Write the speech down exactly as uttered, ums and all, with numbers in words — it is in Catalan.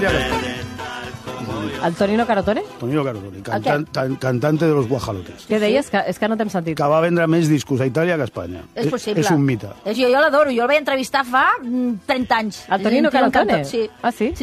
Itàlia que a Espanya. El Tonino Carotone? Tonino Carotone, cantan, can, cantante de los guajalotes. Què deies? Que, és que no t'hem sentit. Que va vendre més discos a Itàlia que a Espanya. És possible. És un mite. És, jo jo l'adoro, jo el vaig entrevistar fa trenta anys. El Tonino Carotone? Sí. Ah, sí? Sí,